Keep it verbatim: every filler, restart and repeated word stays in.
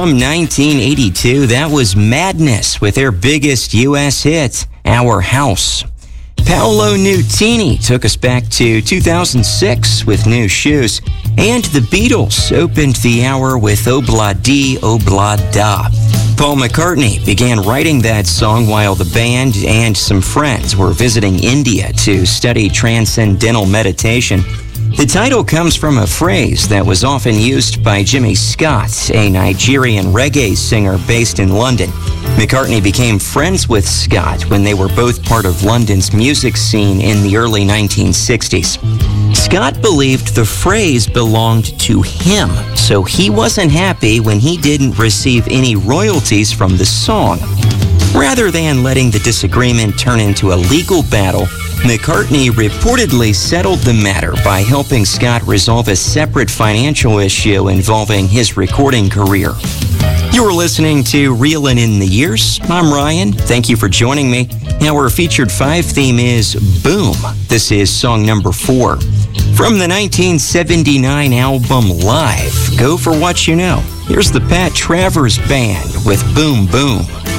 from nineteen eighty-two, that was Madness with their biggest U S hit, Our House. Paolo Nutini took us back to two thousand six with New Shoes, and the Beatles opened the hour with Obla Di Obla Da. Paul McCartney began writing that song while the band and some friends were visiting India to study transcendental meditation. The title comes from a phrase that was often used by Jimmy Scott, a Nigerian reggae singer based in London. McCartney became friends with Scott when they were both part of London's music scene in the early nineteen sixties. Scott believed the phrase belonged to him, so he wasn't happy when he didn't receive any royalties from the song. Rather than letting the disagreement turn into a legal battle, McCartney reportedly settled the matter by helping Scott resolve a separate financial issue involving his recording career. You're listening to Reelin' in the Years. I'm Ryan. Thank you for joining me. Our featured five theme is Boom. This is song number four. From the nineteen seventy-nine album Live, Go For What You Know. Here's the Pat Travers Band with Boom Boom.